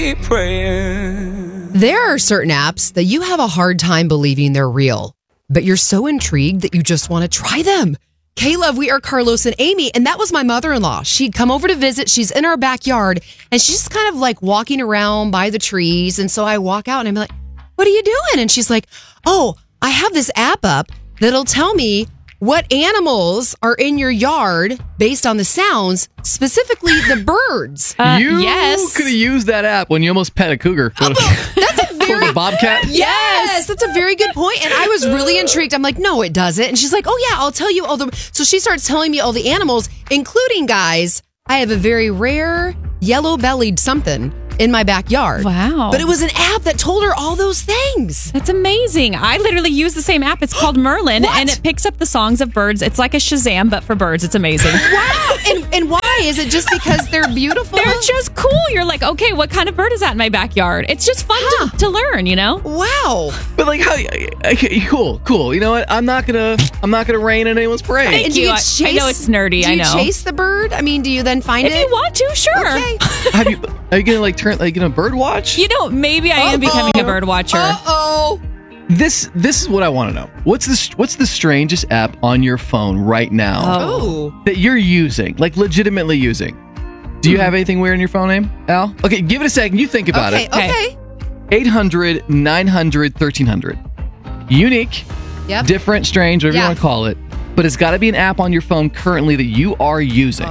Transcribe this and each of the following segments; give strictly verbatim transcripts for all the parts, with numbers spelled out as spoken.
There are certain apps that you have a hard time believing they're real, but you're so intrigued that you just want to try them. K-Love, we are Carlos and Amy, and that was my mother-in-law. She'd come over to visit. She's in our backyard, and she's just kind of like walking around by the trees. And so I walk out, and I'm like, what are you doing? And she's like, oh, I have this app up that'll tell me what animals are in your yard based on the sounds, specifically the birds. Uh, you yes. could have used that app when you almost pet a cougar. Oh, that's a very a bobcat. Yes, that's a very good point. And I was really intrigued. I'm like, no, it doesn't. And she's like, oh yeah, I'll tell you all the. So she starts telling me all the animals, including, guys, I have a very rare yellow-bellied something in my backyard. Wow. But it was an app that told her all those things. That's amazing. I literally use the same app. It's called Merlin, What? and it picks up the songs of birds. It's like a Shazam, but for birds. It's amazing. Wow. And and why? Is it just because they're beautiful? They're just cool. You're like, okay, what kind of bird is that in my backyard? It's just fun Huh. to, to learn, you know? Wow. But like, how? Okay, cool, cool. You know what? I'm not gonna. I'm not gonna rain on anyone's parade. Thank And do you. you I- chase, I know it's nerdy, Do I you know. chase the bird? I mean, do you then find If it? you want to, sure. Okay. Have you? Are you gonna like turn? Are you gonna bird watch? You know, maybe I am becoming a bird watcher. Uh-oh. This. This is what I want to know. What's the What's the strangest app on your phone right now Oh. that you're using? Like legitimately using? Do you have anything weird in your phone name, Al? Okay, give it a second. You think about Okay, it. okay. eight hundred, nine hundred, thirteen hundred. Unique, Yep. different, strange, whatever Yeah. you want to call it. But it's got to be an app on your phone currently that you are using.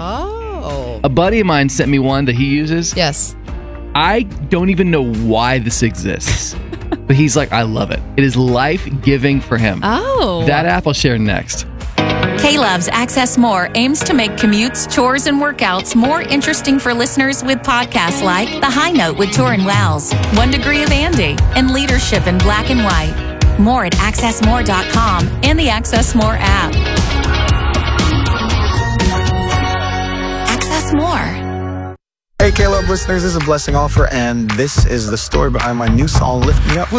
Oh. A buddy of mine sent me one that he uses. Yes. I don't even know why this exists. But he's like, I love it. It is life-giving for him. Oh. That app I'll share next. K-Love's Access More aims to make commutes, chores, and workouts more interesting for listeners with podcasts like The High Note with Torin Wells, One Degree of Andy, and Leadership in Black and White. More at access more dot com and the Access More app. Access More. Hey, K-Love listeners, this is a Blessing Offer, and this is the story behind my new song, Lift Me Up.